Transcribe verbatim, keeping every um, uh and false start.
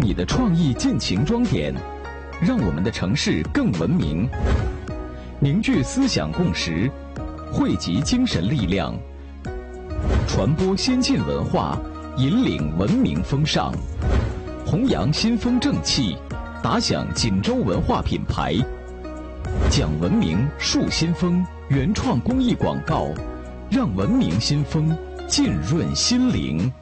你的创意尽情装点，让我们的城市更文明。凝聚思想共识，汇集精神力量，传播先进文化，引领文明风尚，弘扬新风正气，打响锦州文化品牌。讲文明，树新风，原创公益广告，让文明新风浸润心灵。